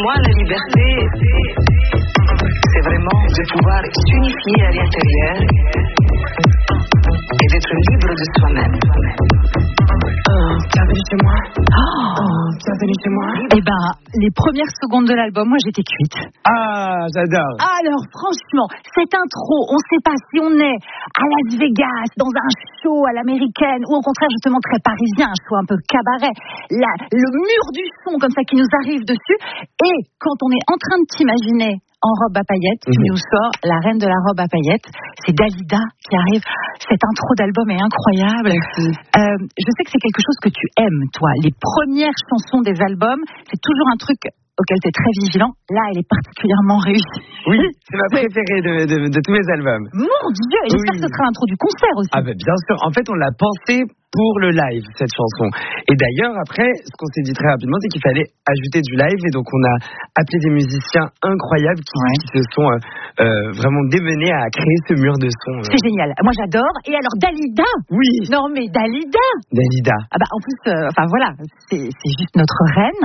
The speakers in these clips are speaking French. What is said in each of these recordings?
moi, la liberté, c'est vraiment de pouvoir s'unifier à l'intérieur et d'être libre de soi-même. Bienvenue chez moi. Bienvenue chez moi. Eh ben, les premières secondes de l'album, moi j'étais cuite. Ah, j'adore. Alors franchement, cette intro, on ne sait pas si on est à Las Vegas, dans un show à l'américaine, ou au contraire justement très parisien, un show un peu cabaret. Le mur du son comme ça qui nous arrive dessus. Et quand on est en train de t'imaginer en robe à paillettes, tu nous sors la reine de la robe à paillettes, c'est Dalida qui arrive. Cette intro d'album est incroyable. Je sais que c'est quelque chose que tu aimes, toi. Les premières chansons des albums, c'est toujours un truc auquel tu es très vigilant. Là, elle est particulièrement réussie. Oui, c'est ma préférée de tous mes albums. Mon Dieu, et j'espère que ce sera l'intro du concert aussi. Ah ben bien sûr, en fait on l'a pensé pour le live, cette chanson. Et d'ailleurs, après, ce qu'on s'est dit très rapidement, c'est qu'il fallait ajouter du live. Et donc, on a appelé des musiciens incroyables qui se sont vraiment démenés à créer ce mur de son. C'est génial. Moi, j'adore. Et alors, Dalida. Oui. Non, mais Dalida. Dalida. Ah bah, en plus, voilà, c'est juste notre reine.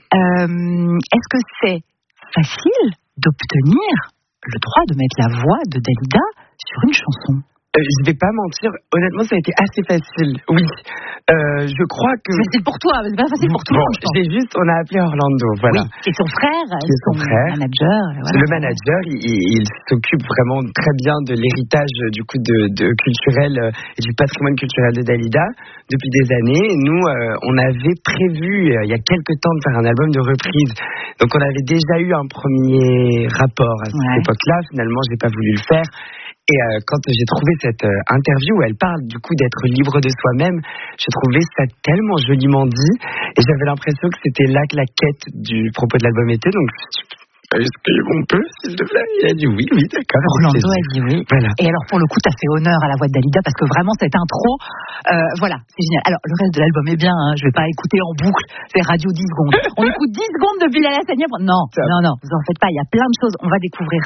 Est-ce que c'est facile d'obtenir le droit de mettre la voix de Dalida sur une chanson? Je vais pas mentir, honnêtement, ça a été assez facile. Oui, je crois que. C'est facile pour toi, mais c'est pas facile pour tout le monde. On a appelé Orlando, voilà. Oui, qui est son frère, manager. Voilà. Le manager, il s'occupe vraiment très bien de l'héritage du coup de culturel et du patrimoine culturel de Dalida depuis des années. Et nous, on avait prévu il y a quelques temps de faire un album de reprise. Donc, on avait déjà eu un premier rapport à cette époque-là. Finalement, je n'ai pas voulu le faire. Et quand j'ai trouvé cette interview où elle parle du coup d'être libre de soi-même, je trouvais ça tellement joliment dit et j'avais l'impression que c'était là que la quête du propos de l'album était. Donc est-ce qu'on peut, s'il te plaît? Il a dit oui, d'accord. Orlando a dit oui. Voilà. Et alors, pour le coup, t'as fait honneur à la voix de Dalida parce que vraiment, cette intro, voilà, c'est génial. Alors, le reste de l'album est bien, hein, je vais pas écouter en boucle, c'est radio 10 secondes. On écoute 10 secondes de Bilal Hassani. Non, vous en faites pas, il y a plein de choses. On va découvrir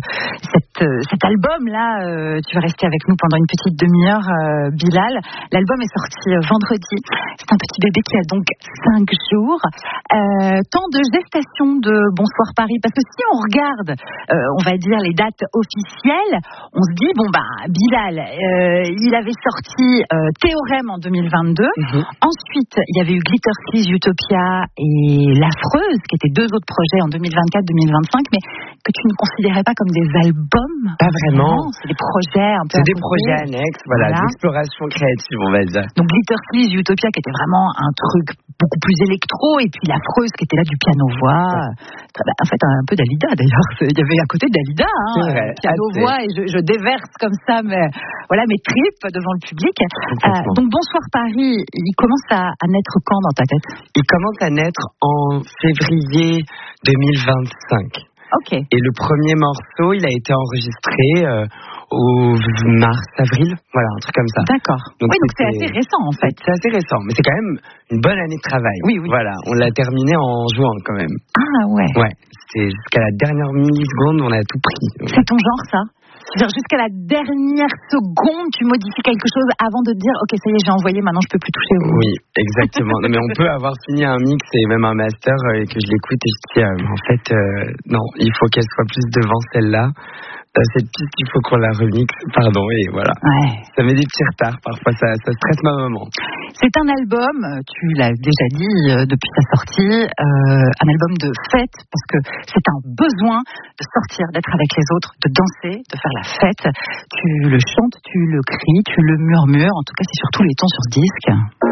cet album-là. Tu vas rester avec nous pendant une petite demi-heure, Bilal. L'album est sorti vendredi. C'est un petit bébé qui a donc 5 jours. Temps de gestation de Bonsoir Paris, parce que si on regarde, on va dire les dates officielles, on se dit Bilal, il avait sorti Théorème en 2022. Ensuite, il y avait eu Glitter Sleaze, Utopia et L'Affreuse, qui étaient 2 autres projets en 2024-2025, mais que tu ne considérais pas comme des albums. Pas vraiment. C'est des projets un peu. C'est des projets annexes, d'exploration créative, on va dire. Donc Glitter Sleaze, Utopia, qui était vraiment un truc beaucoup plus électro, et puis L'Affreuse, qui était là du piano-voix. En fait, un peu Dalida d'ailleurs. Il y avait à côté Dalida, piano-voix, et je déverse comme ça mes tripes devant le public. Donc Bonsoir Paris, il commence à naître quand dans ta tête? Il commence à naître en février 2025. Ok. Et le premier morceau, il a été enregistré au mars-avril, voilà, un truc comme ça. D'accord. Donc c'est assez récent en fait. C'est assez récent, mais c'est quand même une bonne année de travail. Oui. Voilà, on l'a terminé en juin quand même. Ah ouais. Ouais, c'était jusqu'à la dernière milliseconde, on a tout pris. C'est ton genre ça? C'est-à-dire jusqu'à la dernière seconde, tu modifies quelque chose avant de te dire ok, ça y est, j'ai envoyé, maintenant je peux plus toucher au... Oui, exactement. Non, mais on peut avoir fini un mix et même un master et que je l'écoute et je dis en fait non, il faut qu'elle soit plus devant celle-là. Cette piste, il faut qu'on la remixe, et voilà. Ouais. Ça met des petits retards, parfois ça stresse ma maman. C'est un album, tu l'as déjà dit depuis sa sortie, un album de fête, parce que c'est un besoin de sortir, d'être avec les autres, de danser, de faire la fête. Tu le chantes, tu le cries, tu le murmures, en tout cas c'est sur tous les tons sur ce disque.